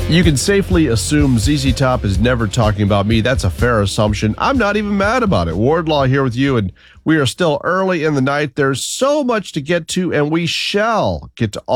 You can safely assume ZZ Top is never talking about me. That's a fair assumption. I'm not even mad about it. Wardlaw here with you, and we are still early in the night. There's so much to get to, and we shall get to all